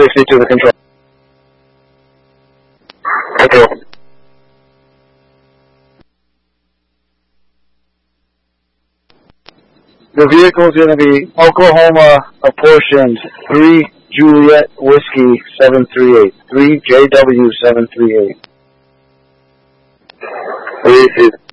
360 to the control. Control. The vehicle is going to be Oklahoma apportioned 3 Juliet Whiskey 738. 3 JW 738.